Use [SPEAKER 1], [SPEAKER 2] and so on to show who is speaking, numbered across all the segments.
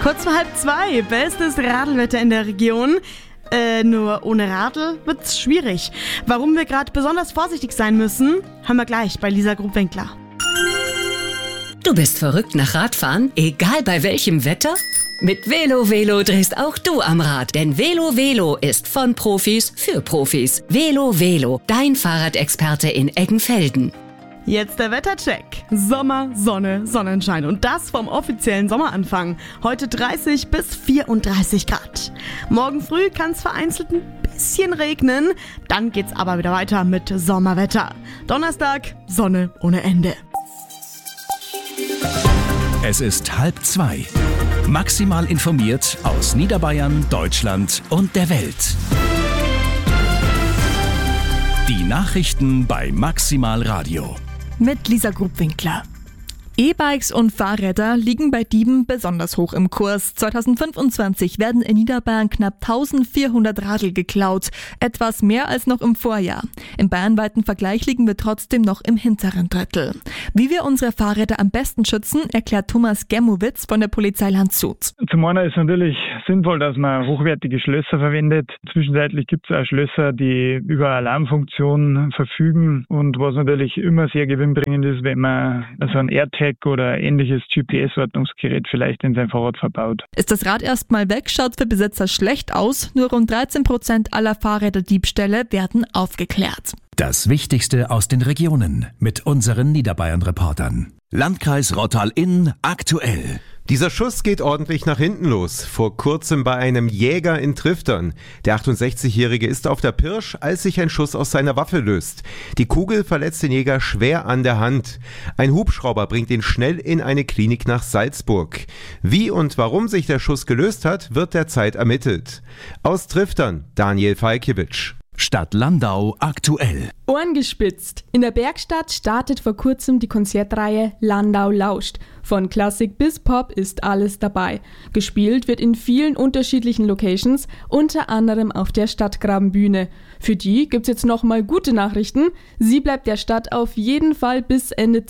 [SPEAKER 1] Kurz vor 1:30, bestes Radlwetter in der Region. Nur ohne Radl wird's schwierig. Warum wir gerade besonders vorsichtig sein müssen, hören wir gleich bei Lisa Grubwinkler.
[SPEAKER 2] Du bist verrückt nach Radfahren, egal bei welchem Wetter? Mit Velo drehst auch du am Rad, denn Velo ist von Profis für Profis. Velo, dein Fahrradexperte in Eggenfelden.
[SPEAKER 1] Jetzt der Wettercheck. Sommer, Sonne, Sonnenschein und das vom offiziellen Sommeranfang. Heute 30 bis 34 Grad. Morgen früh kann es vereinzelt ein bisschen regnen, dann geht's aber wieder weiter mit Sommerwetter. Donnerstag, Sonne ohne Ende.
[SPEAKER 3] Es ist 1:30. Maximal informiert aus Niederbayern, Deutschland und der Welt. Die Nachrichten bei Maximal Radio.
[SPEAKER 4] Mit Lisa Grubwinkler. E-Bikes und Fahrräder liegen bei Dieben besonders hoch im Kurs. 2025 werden in Niederbayern knapp 1400 Radl geklaut. Etwas mehr als noch im Vorjahr. Im bayernweiten Vergleich liegen wir trotzdem noch im hinteren Drittel. Wie wir unsere Fahrräder am besten schützen, erklärt Thomas Germowitz von der Polizei Landshut.
[SPEAKER 5] Zum einen ist natürlich sinnvoll, dass man hochwertige Schlösser verwendet. Zwischenzeitlich gibt es auch Schlösser, die über Alarmfunktion verfügen. Und was natürlich immer sehr gewinnbringend ist, wenn man so ein AirTag oder ähnliches GPS-Ortungsgerät vielleicht in sein Fahrrad verbaut.
[SPEAKER 4] Ist das Rad erstmal weg, schaut für Besitzer schlecht aus. Nur rund 13% aller Fahrräderdiebstähle werden aufgeklärt.
[SPEAKER 3] Das Wichtigste aus den Regionen mit unseren Niederbayern-Reportern. Landkreis Rottal-Inn aktuell.
[SPEAKER 6] Dieser Schuss geht ordentlich nach hinten los. Vor kurzem bei einem Jäger in Triftern. Der 68-Jährige ist auf der Pirsch, als sich ein Schuss aus seiner Waffe löst. Die Kugel verletzt den Jäger schwer an der Hand. Ein Hubschrauber bringt ihn schnell in eine Klinik nach Salzburg. Wie und warum sich der Schuss gelöst hat, wird derzeit ermittelt. Aus Triftern, Daniel Falkiewicz.
[SPEAKER 3] Stadt Landau aktuell.
[SPEAKER 7] Ohren gespitzt. In der Bergstadt startet vor kurzem die Konzertreihe Landau lauscht. Von Klassik bis Pop ist alles dabei. Gespielt wird in vielen unterschiedlichen Locations, unter anderem auf der Stadtgrabenbühne. Für die gibt's jetzt nochmal gute Nachrichten. Sie bleibt der Stadt auf jeden Fall bis Ende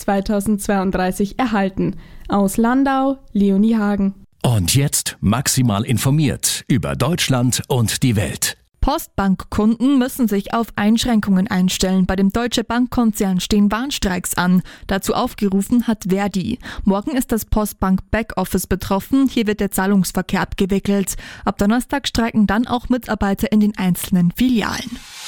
[SPEAKER 7] 2032 erhalten. Aus Landau, Leonie Hagen.
[SPEAKER 3] Und jetzt maximal informiert über Deutschland und die Welt.
[SPEAKER 4] Postbankkunden müssen sich auf Einschränkungen einstellen. Bei dem Deutsche Bankkonzern stehen Warnstreiks an. Dazu aufgerufen hat Verdi. Morgen ist das Postbank Backoffice betroffen. Hier wird der Zahlungsverkehr abgewickelt. Ab Donnerstag streiken dann auch Mitarbeiter in den einzelnen Filialen.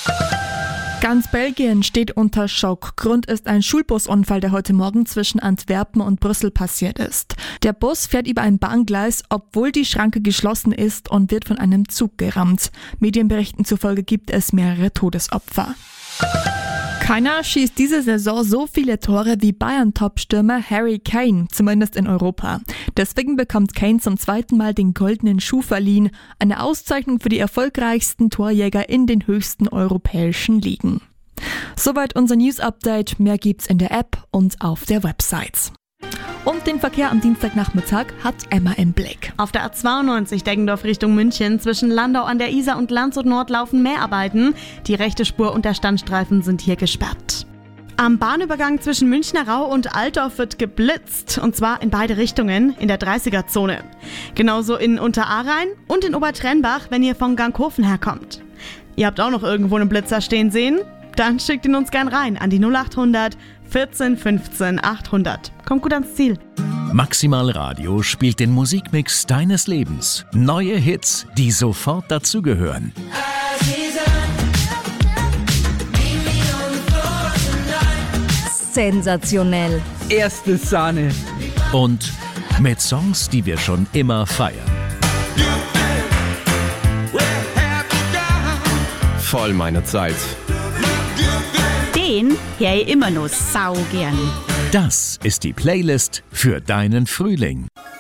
[SPEAKER 4] Ganz Belgien steht unter Schock. Grund ist ein Schulbusunfall, der heute Morgen zwischen Antwerpen und Brüssel passiert ist. Der Bus fährt über ein Bahngleis, obwohl die Schranke geschlossen ist, und wird von einem Zug gerammt. Medienberichten zufolge gibt es mehrere Todesopfer. Keiner schießt diese Saison so viele Tore wie Bayern-Topstürmer Harry Kane, zumindest in Europa. Deswegen bekommt Kane zum zweiten Mal den Goldenen Schuh verliehen, eine Auszeichnung für die erfolgreichsten Torjäger in den höchsten europäischen Ligen. Soweit unser News-Update. Mehr gibt's in der App und auf der Website. Und den Verkehr am Dienstagnachmittag hat Emma im Blick.
[SPEAKER 1] Auf der A92 Deggendorf Richtung München zwischen Landau an der Isar und Landshut Nord laufen Mehrarbeiten. Die rechte Spur und der Standstreifen sind hier gesperrt. Am Bahnübergang zwischen Münchner Rau und Altdorf wird geblitzt, und zwar in beide Richtungen in der 30er-Zone. Genauso in Unterahrhein und in Obertrennbach, wenn ihr von Ganghofen herkommt. Ihr habt auch noch irgendwo einen Blitzer stehen sehen? Dann schickt ihn uns gern rein an die 0800 14 15 800. Kommt gut ans Ziel.
[SPEAKER 3] Maximal Radio spielt den Musikmix deines Lebens. Neue Hits, die sofort dazugehören.
[SPEAKER 8] Sensationell.
[SPEAKER 9] Erste Sahne.
[SPEAKER 3] Und mit Songs, die wir schon immer feiern.
[SPEAKER 6] Voll meine Zeit.
[SPEAKER 8] Den hör ich immer noch sau gern.
[SPEAKER 3] Das ist die Playlist für deinen Frühling.